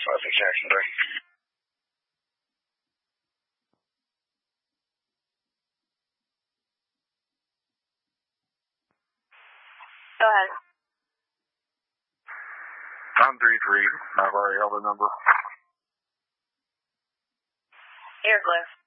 Traffic Jackson 3. Go ahead. I'm 3-3. I've already held the number. Hieroglyph.